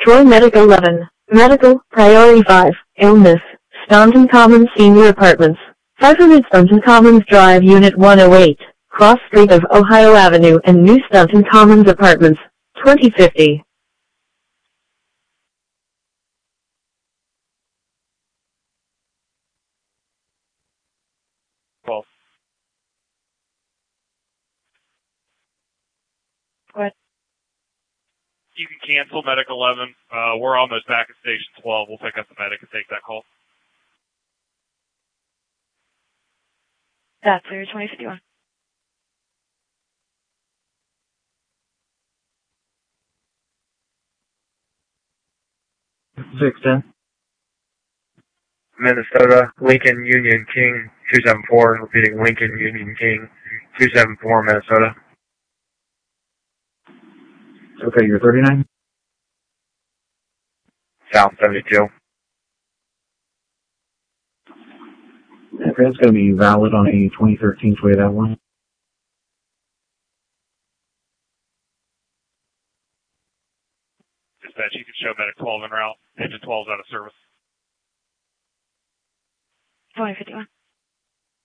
Troy Medic 11, Medical, Priority 5, Illness, Staunton Commons Senior Apartments, 500 Staunton Commons Drive Unit 108, Cross Street of Ohio Avenue and New Staunton Commons Apartments, 2050. Well, What? you can cancel Medic 11. We're almost back at Station 12. We'll pick up the medic and take that call. That's Area 2051. Minnesota, Lincoln Union King 274, repeating Lincoln Union King 274, Minnesota. Okay, you're 39? South 72. Okay, that's going to be valid on a 2013 Toyota Avalon. Dispatch, you can show Medic 12 en route. Engine 12 is out of service. 2051.